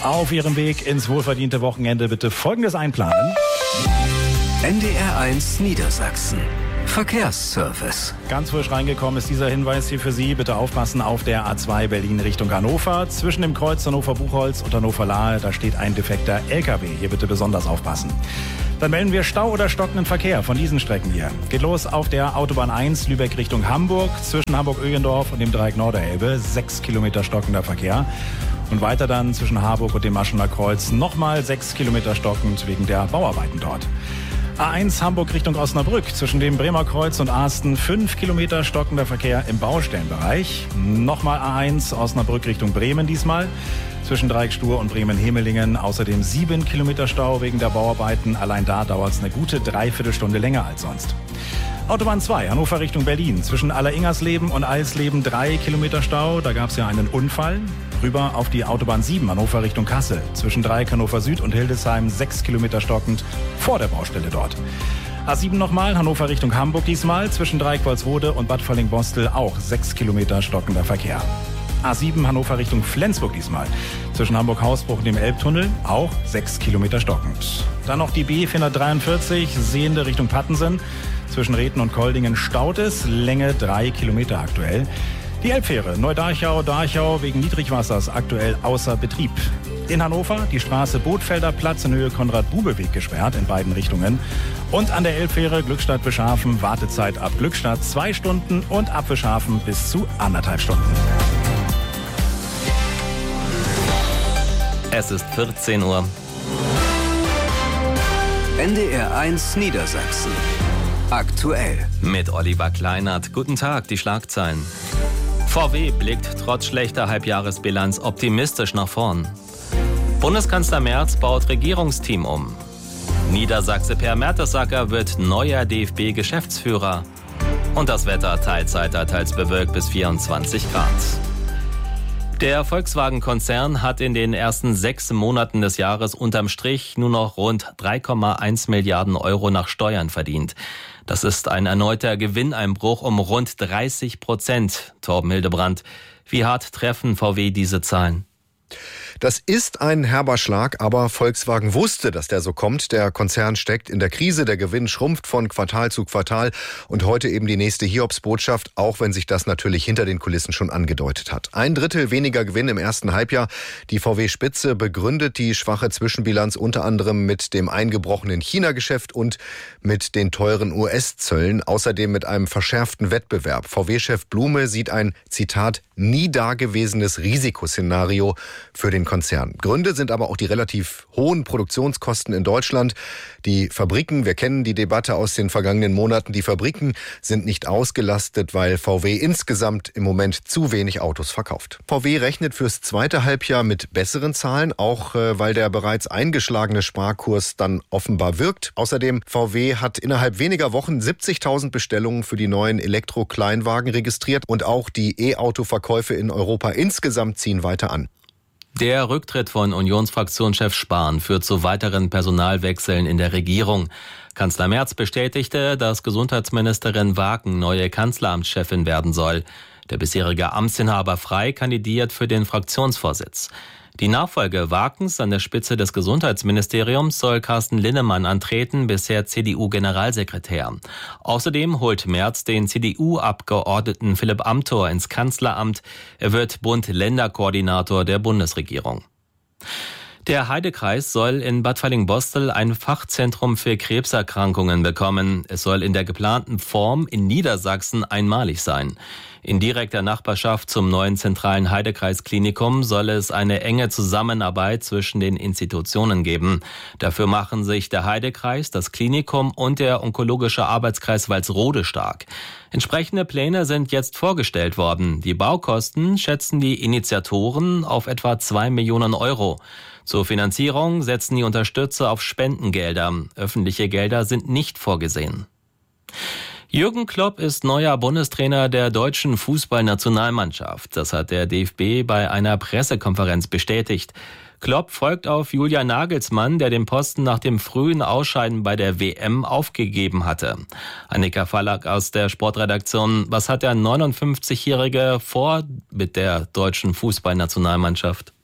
Auf Ihrem Weg ins wohlverdiente Wochenende bitte Folgendes einplanen. NDR1 Niedersachsen. Verkehrsservice. Ganz frisch reingekommen ist dieser Hinweis hier für Sie. Bitte aufpassen auf der A2 Berlin Richtung Hannover. Zwischen dem Kreuz Hannover-Buchholz und Hannover-Lahe, da steht ein defekter LKW. Hier bitte besonders aufpassen. Dann melden wir Stau oder stockenden Verkehr von diesen Strecken hier. Geht los auf der Autobahn 1 Lübeck Richtung Hamburg. Zwischen Hamburg-Ögendorf und dem Dreieck Norderelbe 6 Kilometer stockender Verkehr. Und weiter dann zwischen Harburg und dem Maschener Kreuz nochmal 6 Kilometer stockend wegen der Bauarbeiten dort. A1 Hamburg Richtung Osnabrück, zwischen dem Bremer Kreuz und Asten 5 Kilometer stockender Verkehr im Baustellenbereich. Nochmal A1 Osnabrück Richtung Bremen diesmal, zwischen Dreieck Stur und Bremen-Hemelingen. Außerdem 7 Kilometer Stau wegen der Bauarbeiten. Allein da dauert es eine gute Dreiviertelstunde länger als sonst. Autobahn 2, Hannover Richtung Berlin. Zwischen Alleringersleben und Eisleben 3 Kilometer Stau. Da gab es ja einen Unfall. Rüber auf die Autobahn 7, Hannover Richtung Kassel. Zwischen Dreieck Hannover Süd und Hildesheim 6 Kilometer stockend vor der Baustelle dort. A7 nochmal, Hannover Richtung Hamburg diesmal. Zwischen Dreieck Wolfsrode und Bad Völling-Bostel auch 6 Kilometer stockender Verkehr. A7 Hannover Richtung Flensburg diesmal. Zwischen Hamburg-Hausbruch und dem Elbtunnel auch 6 Kilometer stockend. Dann noch die B443, Sehende Richtung Pattensen. Zwischen Rethlen und Koldingen staut es, Länge 3 Kilometer aktuell. Die Elbfähre Neu-Darchau wegen Niedrigwassers aktuell außer Betrieb. In Hannover die Straße Bootfelder Platz in Höhe Konrad-Bube-Weg gesperrt in beiden Richtungen. Und an der Elbfähre Glückstadt-Bischhafen Wartezeit ab Glückstadt 2 Stunden und ab Bischhafen bis zu 1,5 Stunden. Es ist 14 Uhr. NDR1 Niedersachsen. Aktuell. Mit Oliver Kleinert. Guten Tag, die Schlagzeilen. VW blickt trotz schlechter Halbjahresbilanz optimistisch nach vorn. Bundeskanzler Merz baut Regierungsteam um. Niedersachse Per Mertesacker wird neuer DFB-Geschäftsführer. Und das Wetter teils heiter, teils bewölkt bis 24 Grad. Der Volkswagen-Konzern hat in den ersten 6 Monaten des Jahres unterm Strich nur noch rund 3,1 Milliarden Euro nach Steuern verdient. Das ist ein erneuter Gewinneinbruch um rund 30%. Torben Hildebrandt, wie hart treffen VW diese Zahlen? Das ist ein herber Schlag, aber Volkswagen wusste, dass der so kommt. Der Konzern steckt in der Krise, der Gewinn schrumpft von Quartal zu Quartal und heute eben die nächste Hiobsbotschaft, auch wenn sich das natürlich hinter den Kulissen schon angedeutet hat. 1/3 weniger Gewinn im ersten Halbjahr. Die VW-Spitze begründet die schwache Zwischenbilanz unter anderem mit dem eingebrochenen China-Geschäft und mit den teuren US-Zöllen, außerdem mit einem verschärften Wettbewerb. VW-Chef Blume sieht ein, Zitat, nie dagewesenes Risikoszenario für den Konzern. Gründe sind aber auch die relativ hohen Produktionskosten in Deutschland. Die Fabriken, wir kennen die Debatte aus den vergangenen Monaten, die Fabriken sind nicht ausgelastet, weil VW insgesamt im Moment zu wenig Autos verkauft. VW rechnet fürs zweite Halbjahr mit besseren Zahlen, auch weil der bereits eingeschlagene Sparkurs dann offenbar wirkt. Außerdem, VW hat innerhalb weniger Wochen 70.000 Bestellungen für die neuen Elektro-Kleinwagen registriert und auch die E-Auto-Verkäufe in Europa insgesamt ziehen weiter an. Der Rücktritt von Unionsfraktionschef Spahn führt zu weiteren Personalwechseln in der Regierung. Kanzler Merz bestätigte, dass Gesundheitsministerin Wagen neue Kanzleramtschefin werden soll. Der bisherige Amtsinhaber Frey kandidiert für den Fraktionsvorsitz. Die Nachfolge Wagens an der Spitze des Gesundheitsministeriums soll Carsten Linnemann antreten, bisher CDU-Generalsekretär. Außerdem holt Merz den CDU-Abgeordneten Philipp Amthor ins Kanzleramt. Er wird Bund-Länder-Koordinator der Bundesregierung. Der Heidekreis soll in Bad Völling-Bostel ein Fachzentrum für Krebserkrankungen bekommen. Es soll in der geplanten Form in Niedersachsen einmalig sein. In direkter Nachbarschaft zum neuen zentralen Heidekreis-Klinikum soll es eine enge Zusammenarbeit zwischen den Institutionen geben. Dafür machen sich der Heidekreis, das Klinikum und der onkologische Arbeitskreis Walsrode stark. Entsprechende Pläne sind jetzt vorgestellt worden. Die Baukosten schätzen die Initiatoren auf etwa 2 Millionen Euro. Zur Finanzierung setzen die Unterstützer auf Spendengelder. Öffentliche Gelder sind nicht vorgesehen. Jürgen Klopp ist neuer Bundestrainer der deutschen Fußballnationalmannschaft. Das hat der DFB bei einer Pressekonferenz bestätigt. Klopp folgt auf Julian Nagelsmann, der den Posten nach dem frühen Ausscheiden bei der WM aufgegeben hatte. Annika Fallack aus der Sportredaktion. Was hat der 59-Jährige vor mit der deutschen Fußballnationalmannschaft?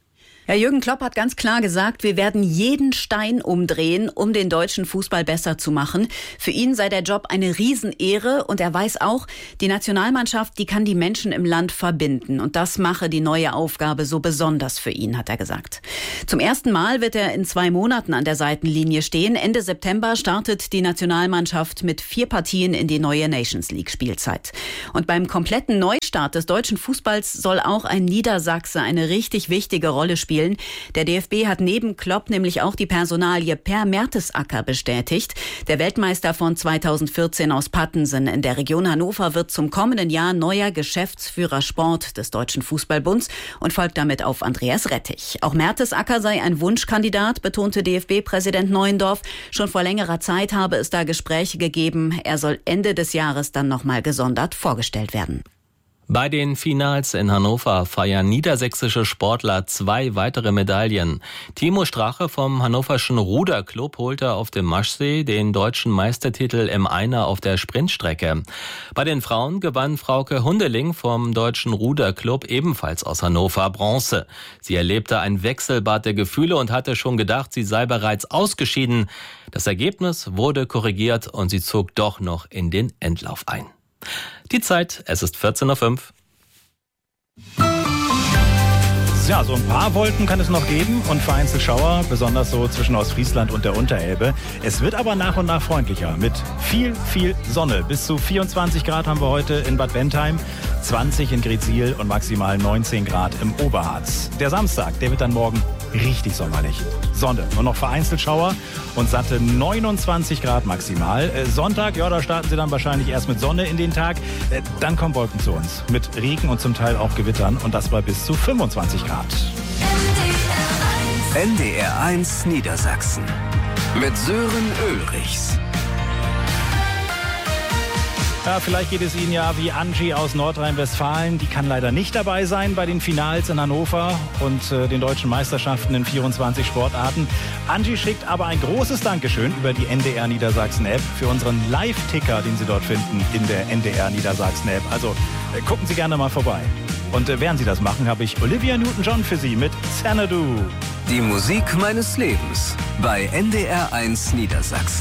Ja, Jürgen Klopp hat ganz klar gesagt, wir werden jeden Stein umdrehen, um den deutschen Fußball besser zu machen. Für ihn sei der Job eine Riesenehre und er weiß auch, die Nationalmannschaft, die kann die Menschen im Land verbinden. Und das mache die neue Aufgabe so besonders für ihn, hat er gesagt. Zum ersten Mal wird er in 2 Monaten an der Seitenlinie stehen. Ende September startet die Nationalmannschaft mit 4 Partien in die neue Nations League Spielzeit. Und beim kompletten Neustart des deutschen Fußballs soll auch ein Niedersachse eine richtig wichtige Rolle spielen. Der DFB hat neben Klopp nämlich auch die Personalie Per Mertesacker bestätigt. Der Weltmeister von 2014 aus Pattensen in der Region Hannover wird zum kommenden Jahr neuer Geschäftsführer Sport des Deutschen Fußballbunds und folgt damit auf Andreas Rettich. Auch Mertesacker sei ein Wunschkandidat, betonte DFB-Präsident Neuendorf. Schon vor längerer Zeit habe es da Gespräche gegeben. Er soll Ende des Jahres dann nochmal gesondert vorgestellt werden. Bei den Finals in Hannover feiern niedersächsische Sportler 2 weitere Medaillen. Timo Strache vom hannoverschen Ruderclub holte auf dem Maschsee den deutschen Meistertitel im Einer auf der Sprintstrecke. Bei den Frauen gewann Frauke Hundeling vom deutschen Ruderclub ebenfalls aus Hannover Bronze. Sie erlebte ein Wechselbad der Gefühle und hatte schon gedacht, sie sei bereits ausgeschieden. Das Ergebnis wurde korrigiert und sie zog doch noch in den Endlauf ein. Die Zeit, es ist 14:05 Uhr. Ja, so ein paar Wolken kann es noch geben und vereinzelt Schauer, besonders so zwischen Ostfriesland und der Unterelbe. Es wird aber nach und nach freundlicher mit viel Sonne. Bis zu 24 Grad haben wir heute in Bad Bentheim, 20 in Greetsiel und maximal 19 Grad im Oberharz. Der Samstag, der wird dann morgen richtig sommerlich. Sonne, nur noch vereinzelt Schauer und satte 29 Grad maximal. Sonntag, ja, da starten sie dann wahrscheinlich erst mit Sonne in den Tag. Dann kommen Wolken zu uns mit Regen und zum Teil auch Gewittern und das bei bis zu 25 Grad. NDR 1 Niedersachsen mit Sören Ulrichs. Ja, vielleicht geht es Ihnen ja wie Angie aus Nordrhein-Westfalen. Die kann leider nicht dabei sein bei den Finals in Hannover und den deutschen Meisterschaften in 24 Sportarten. Angie schickt aber ein großes Dankeschön über die NDR Niedersachsen-App für unseren Live-Ticker, den Sie dort finden in der NDR Niedersachsen-App. Also gucken Sie gerne mal vorbei. Und während Sie das machen, habe ich Olivia Newton-John für Sie mit Xanadu. Die Musik meines Lebens bei NDR 1 Niedersachsen.